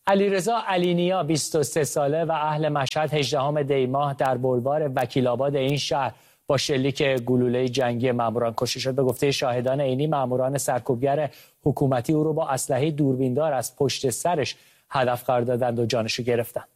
علیرضا علینیا 23 ساله و اهل مشهد 18 دی ماه در بلوار وکیل‌آباد این شهر با شلیک گلوله جنگی ماموران کشته شد. به گفته شاهدان عینی ماموران سرکوبگر حکومتی او را با اسلحه دوربیندار از پشت سرش هدف قرار دادند و جانش را گرفتند.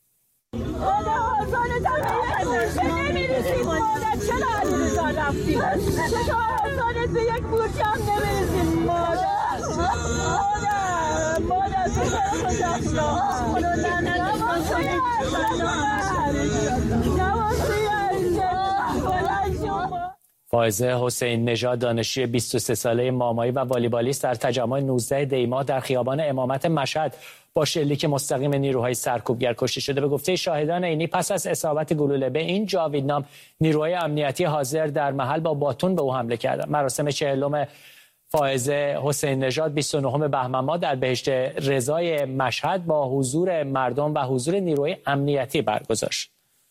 فائزه حسین نژاد دانشجوی 23 ساله مامایی و والیبالیست در تجمع 19 دی ماه در خیابان امامت مشهد با شلیک مستقیم نیروهای سرکوبگر کشته شده. به گفته شاهدان عینی پس از اصابت گلوله به این جاویدنام نیروهای امنیتی حاضر در محل با باتون به او حمله کردند. مراسم 40 فائزه حسین نژاد 29 بهمن ماه در بهشت رضای مشهد با حضور مردم و حضور نیروهای امنیتی برگزار شد.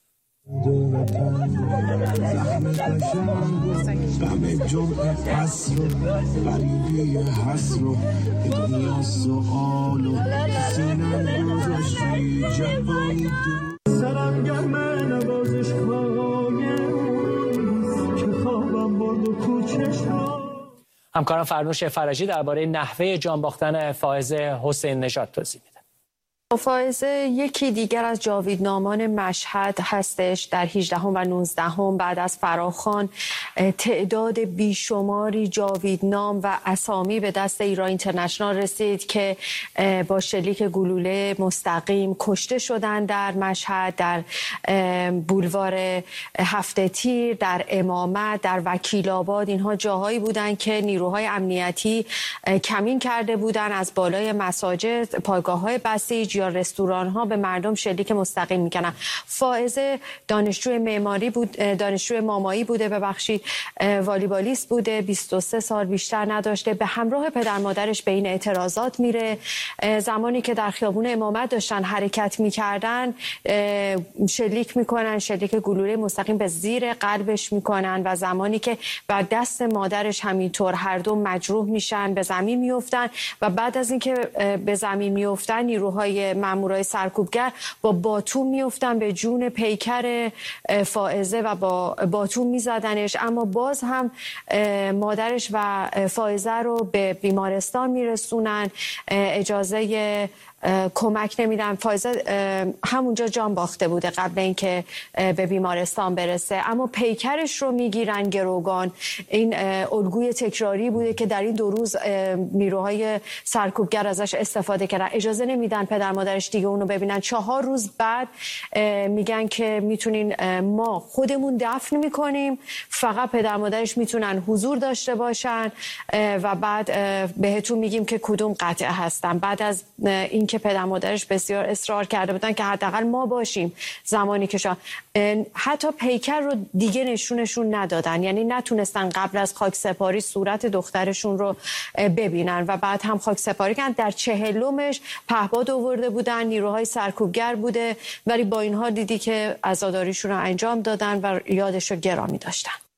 همکارم فرنوش فرجی درباره نحوه جان باختن فائزه حسین نژاد توضیح میده. فائزه یکی دیگر از جاویدنامان مشهد هستش. در 18 و 19 بعد از فراخوان تعداد بیشماری جاویدنام و اسامی به دست ایران اینترنشنال رسید که با شلیک گلوله مستقیم کشته شدند در مشهد، در بولوار هفت تیر، در امامت، در وکیل‌آباد. اینها جاهایی بودند که نیروهای امنیتی کمین کرده بودند، از بالای مساجد، پایگاه‌های بسیج یا رستوران ها به مردم شلیک مستقیم میکنن. فائزه دانشجوی معماری بود، دانشجوی مامایی بوده، ببخشید والیبالیست بوده، 23 سال بیشتر نداشته. به همراه پدر مادرش به این اعتراضات میره. زمانی که در خیابون امامت داشتن حرکت میکردن شلیک میکنن، شلیک گلوله مستقیم به زیر قلبش میکنن و زمانی که بر دست مادرش همینطور هر دو مجروح میشن، به زمین میافتن و بعد از اینکه به زمین میافتن نیروهای مامورای سرکوبگر با باتون میافتن به جون پیکر فائزه و با باتون میزدنش، اما باز هم مادرش و فائزه رو به بیمارستان میرسونن، اجازه کمک نمیدن. فائزه همونجا جان باخته بوده قبل اینکه به بیمارستان برسه، اما پیکرش رو میگیرن گروگان. این الگوی تکراری بوده که در این 2 روز نیروهای سرکوبگر ازش استفاده کردن. اجازه نمیدن پدر مادرش دیگه اونو ببینن. 4 روز بعد میگن که میتونین ما خودمون دفن میکنیم، فقط پدر مادرش میتونن حضور داشته باشن و بعد بهتون میگیم که کدوم قطعه هستن. بعد از این که پدر مادرش بسیار اصرار کرده بودن که حداقل ما باشیم زمانی که حتی پیکر رو دیگه نشونشون ندادن، یعنی نتونستن قبل از خاکسپاری صورت دخترشون رو ببینن و بعد هم خاکسپاری کردن. در 40مش پهپاد آورده بودن، نیروهای سرکوبگر بوده، ولی با اینها دیدی که عزاداریشون رو انجام دادن و یادش رو گرامی داشتن.